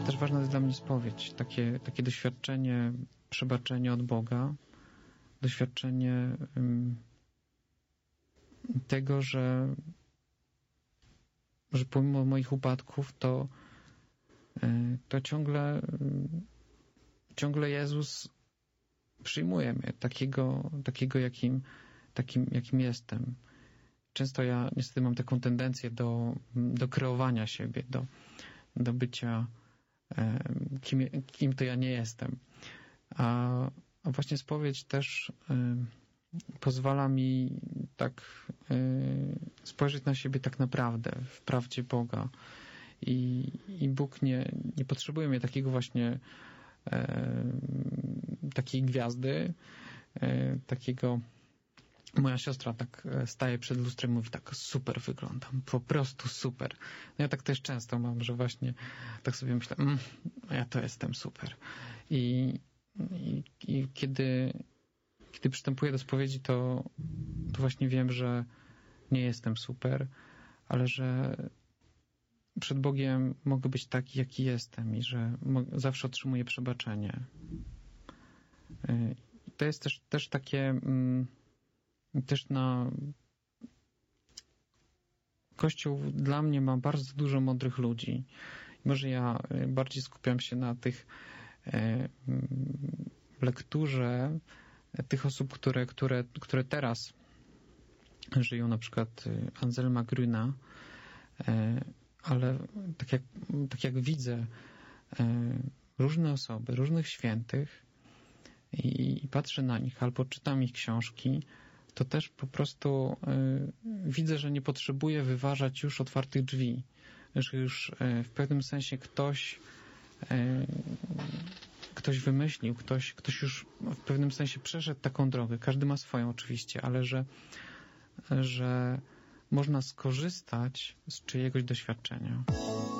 też ważna jest dla mnie spowiedź, takie doświadczenie, przebaczenie od Boga, doświadczenie tego, że pomimo moich upadków, to ciągle Jezus przyjmuje mnie takiego jakim jestem. Często ja niestety mam taką tendencję do kreowania siebie, do bycia kim to ja nie jestem. A właśnie spowiedź też pozwala mi tak spojrzeć na siebie tak naprawdę, w prawdzie Boga. I Bóg nie potrzebuje mnie takiego właśnie takiej gwiazdy, takiego. Moja siostra tak staje przed lustrem i mówi, tak super wyglądam, po prostu super. No ja tak też często mam, że właśnie tak sobie myślę, ja to jestem super. I kiedy przystępuję do spowiedzi, to właśnie wiem, że nie jestem super, ale że przed Bogiem mogę być taki, jaki jestem i że zawsze otrzymuję przebaczenie. To jest też takie też Kościół dla mnie ma bardzo dużo mądrych ludzi. Może ja bardziej skupiam się na tych lekturze tych osób, które teraz żyją, na przykład Anselma Grüna, ale tak jak widzę różne osoby, różnych świętych i patrzę na nich albo czytam ich książki, to też po prostu widzę, że nie potrzebuję wyważać już otwartych drzwi, że już w pewnym sensie ktoś wymyślił, ktoś już w pewnym sensie przeszedł taką drogę. Każdy ma swoją oczywiście, ale że można skorzystać z czyjegoś doświadczenia.